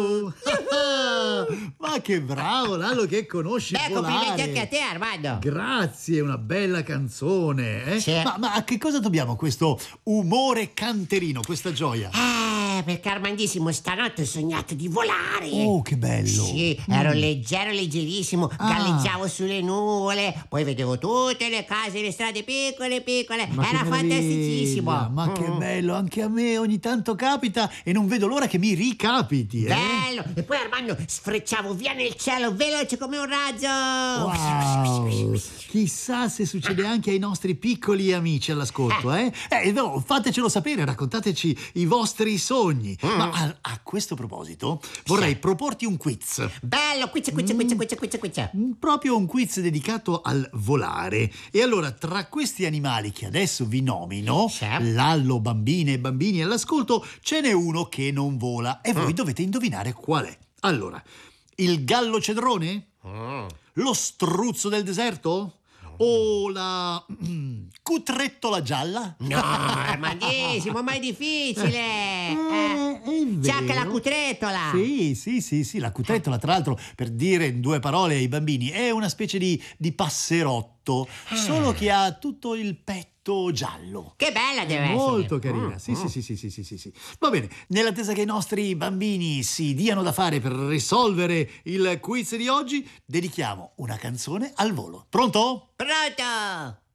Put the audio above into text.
Ma che bravo, Lalo, che conosci Beh, volare. complimenti anche a te, Armando. Grazie, una bella canzone, eh? Sì. Ma a che cosa dobbiamo questo umore canterino, questa gioia? Perché Armandissimo, stanotte ho sognato di volare. Oh, che bello. Sì, ero leggero, leggerissimo, Ah. galleggiavo sulle nuvole, poi vedevo tutte le case, le strade piccole, piccole. Ma che Era meraviglia, fantasticissimo. ma che bello, anche a me ogni tanto capita e non vedo l'ora che mi ricapiti, Bello! E poi Armando sfrecciavo via nel cielo, veloce come un razzo. Wow, chissà se succede anche ai nostri piccoli amici all'ascolto, eh? No, fatecelo sapere, raccontateci i vostri sogni. Ma a questo proposito vorrei proporti un quiz. Bello, quiz. Proprio un quiz dedicato al volare. E allora, tra questi animali che adesso vi nomino, Sì. Lallo, bambine e bambini all'ascolto, ce n'è uno che non vola e voi dovete indovinare qual è. Allora, il gallo cedrone? Lo struzzo del deserto? O la cutrettola gialla? No, Armandissimo, ma è difficile. È C'è anche la vero. cutretola. Sì, la cutrettola, tra l'altro, per dire in due parole ai bambini, è una specie di passerotto, solo che ha tutto il petto giallo. Che bella deve essere. Molto carina, sì. Va bene, nell'attesa che i nostri bambini si diano da fare per risolvere il quiz di oggi, dedichiamo una canzone al volo. Pronto? Pronto?